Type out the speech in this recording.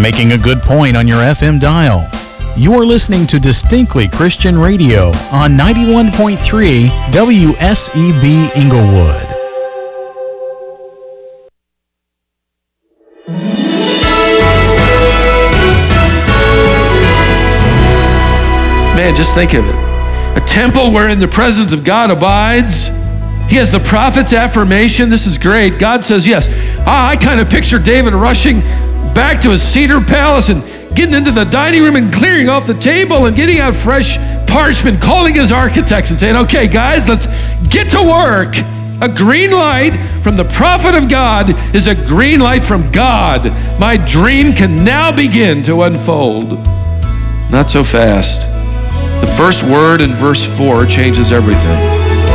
making a good point on your FM dial. You're listening to Distinctly Christian Radio on 91.3 WSEB Inglewood. Man, just think of it. A temple wherein the presence of God abides. He has the prophet's affirmation. This is great. God says, yes. I kind of picture David rushing back to his cedar palace and getting into the dining room and clearing off the table and getting out fresh parchment, calling his architects and saying, okay, guys, let's get to work. A green light from the prophet of God is a green light from God. My dream can now begin to unfold. Not so fast. The first word in verse 4 changes everything.